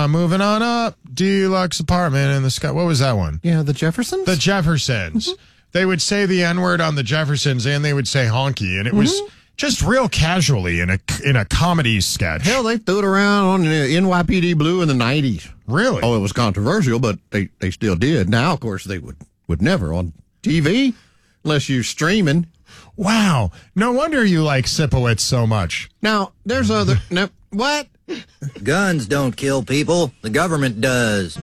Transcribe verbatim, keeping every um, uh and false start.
moving on up, deluxe apartment in the sky. What was that one? Yeah, the Jeffersons? The Jeffersons. Mm-hmm. They would say the N-word on the Jeffersons, and they would say honky, and it mm-hmm. was just real casually in a in a comedy sketch. Hell, they threw it around on N Y P D Blue in the nineties. Really? Oh, it was controversial, but they, they still did. Now, of course, they would, would never on T V unless you're streaming. Wow. No wonder you like Sipowicz so much. Now, there's other... no, what? Guns don't kill people. The government does.